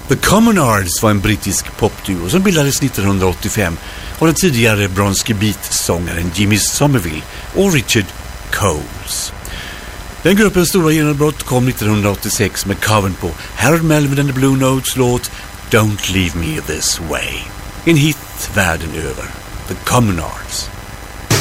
The Commonards var en brittisk popduo som bildades 1985 av den tidigare Bronski Beat-sångaren Jimmy Somerville och Richard Coles. Den gruppens stora genombrott kom 1986 med covern på Harold Melvin and the Blue Notes låt Don't Leave Me This Way. En hit världen över. The Commonards.